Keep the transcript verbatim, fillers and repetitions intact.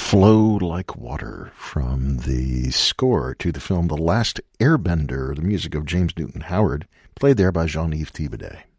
Flow Like Water from the score to the film The Last Airbender, the music of James Newton Howard, played there by Jean-Yves Thibaudet.